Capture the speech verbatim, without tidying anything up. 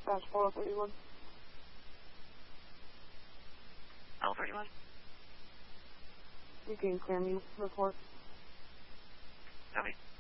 Dash four thirty-one. L thirty-one. You can clear me. Report. Copy.